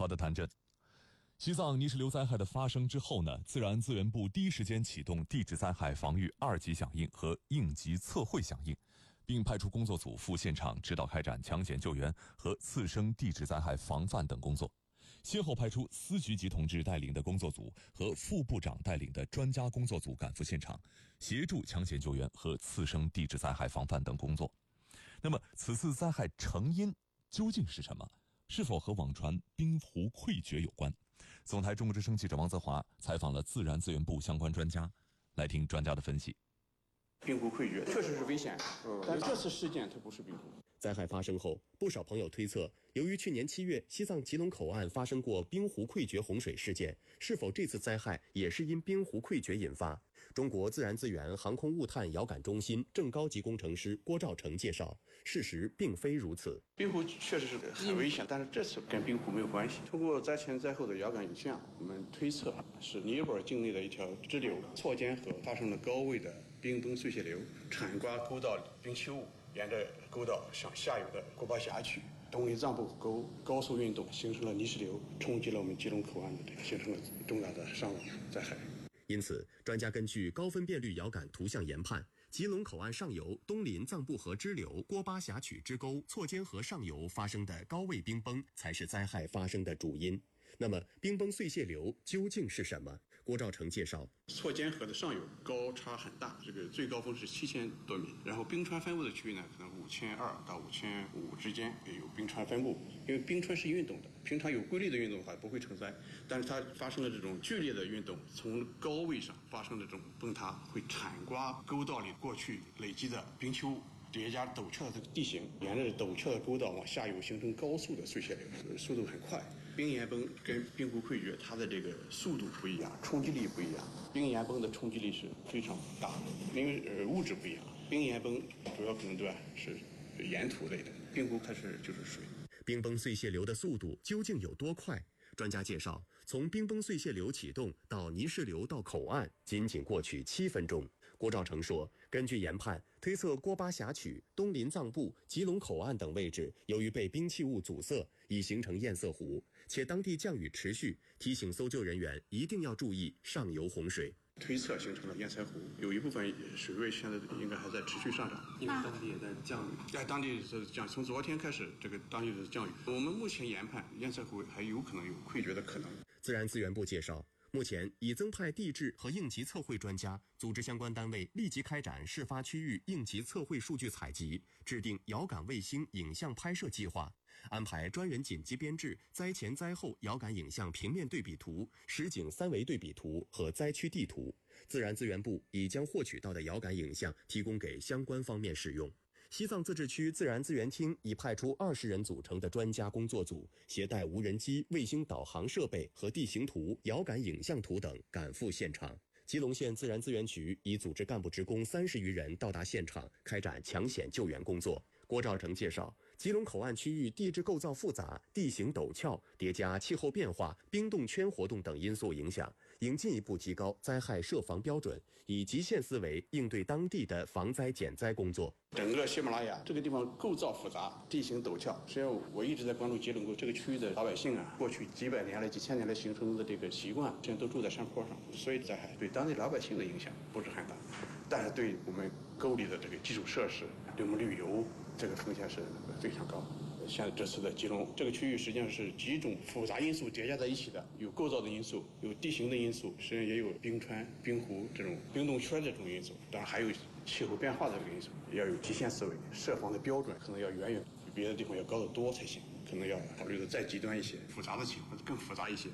好的，谭震。西藏泥石流灾害的发生之后呢，自然资源部第一时间启动地质灾害防御2级响应和应急测绘响应，并派出工作组赴现场指导开展抢险救援和次生地质灾害防范等工作。先后派出司局级同志带领的工作组和副部长带领的专家工作组赶赴现场，协助抢险救援和次生地质灾害防范等工作。那么，此次灾害成因究竟是什么？是否和网传冰湖溃决有关？总台中国之声记者王泽华采访了自然资源部相关专家，来听专家的分析。 冰湖溃决确实是危险，但这次事件它不是冰湖。 灾害发生后，不少朋友推测，由于去年7月西藏吉隆口岸发生过冰湖溃决洪水事件，是否这次灾害也是因冰湖溃决引发？中国自然资源航空物探遥感中心正高级工程师郭兆成介绍，事实并非如此。 冰湖确实是很危险，但是这次跟冰湖没有关系。通过灾前灾后的遥感影像，我们推测是尼泊尔境内的一条支流错间河发生了高位的冰崩碎屑流，铲刮沟道里冰器物，沿着沟道向下游的古巴峡区东林藏布河沟高速运动，形成了泥石流，冲击了我们吉隆口岸的形成了重大的伤亡灾害。 因此，专家根据高分辨率遥感图像研判，吉隆口岸上游东林藏布河支流郭巴峡曲支沟错间河上游发生的高位冰崩才是灾害发生的主因。那么，冰崩碎屑流究竟是什么？郭兆成介绍， 错间河的上游高差很大，这个最高峰是7000多米，然后冰川分布的区域呢，可能5200到5500之间也有冰川分布。因为冰川是运动的，平常有规律的运动的话不会成灾，但是它发生了这种剧烈的运动，从高位上发生的这种崩塌，会铲刮沟道里过去累积的冰球物，叠加陡峭的这个地形，沿着陡峭的沟道往下游形成高速的碎屑流，速度很快。冰岩崩跟冰湖溃决它的这个速度不一样，冲击力不一样。冰岩崩的冲击力是非常大的，因为物质不一样。冰岩崩主要可能是岩土类的，冰湖它就是水。 冰崩碎屑流的速度究竟有多快？专家介绍，从冰崩碎屑流启动到泥石流到口岸，仅仅过去7分钟。郭兆成说，根据研判，推测郭巴峡曲、东林藏布、吉隆口岸等位置，由于被冰器物阻塞，已形成堰塞湖，且当地降雨持续，提醒搜救人员一定要注意上游洪水。 推测形成了堰塞湖，有一部分水位现在应该还在持续上涨， 因为当地也在降雨。 在当地是降，从昨天开始，这个当地的降雨。我们目前研判堰塞湖还有可能有溃决的可能。 自然资源部介绍，目前已增派地质和应急测绘专家，组织相关单位立即开展事发区域应急测绘数据采集，制定遥感卫星影像拍摄计划，安排专人紧急编制灾前灾后遥感影像平面对比图、实景3维对比图和灾区地图。自然资源部已将获取到的遥感影像提供给相关方面使用。西藏自治区自然资源厅已派出20人组成的专家工作组，携带无人机、卫星导航设备和地形图、遥感影像图等赶赴现场。吉隆县自然资源局已组织干部职工30余人到达现场，开展抢险救援工作。郭兆成介绍，吉隆口岸区域地质构造复杂，地形陡峭，叠加气候变化、冰冻圈活动等因素影响，应进一步提高灾害涉防标准，以极限思维应对当地的防灾减灾工作。 整个喜马拉雅这个地方构造复杂，地形陡峭。实际上，我一直在关注吉隆这个区域的老百姓啊，过去几百年来、几千年来形成的这个习惯，现在都住在山坡上，所以灾害对当地老百姓的影响不是很大，但是对我们沟里的这个基础设施、对我们旅游这个风险是非常高。像这次的吉隆这个区域，实际上是几种复杂因素叠加在一起的，有构造的因素，有地形的因素，实际上也有冰川、冰湖这种冰冻圈的这种因素，当然还有气候变化的这个因素，要有极限思维，设防的标准可能要远远比别的地方要高得多才行，可能要考虑的再极端一些，复杂的情况更复杂一些。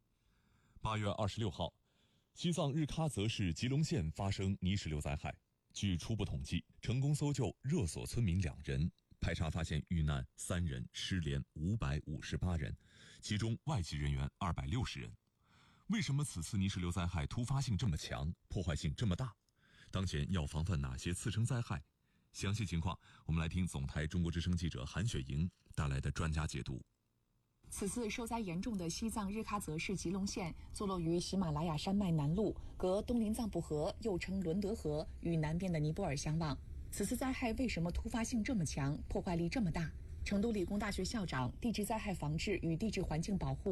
8月26号，西藏日喀则市吉隆县发生泥石流灾害，据初步统计，成功搜救热所村民2人。排查发现遇难3人，失联558人，其中外籍人员260人。为什么此次泥石流灾害突发性这么强，破坏性这么大？当前要防范哪些次生灾害？详细情况，我们来听总台中国之声记者韩雪莹带来的专家解读。 此次受灾严重的西藏日喀则市吉隆县，坐落于喜马拉雅山脉南麓，隔东林藏布河又称伦德河与南边的尼泊尔相望。此次灾害为什么突发性这么强，破坏力这么大？成都理工大学校长、地质灾害防治与地质环境保护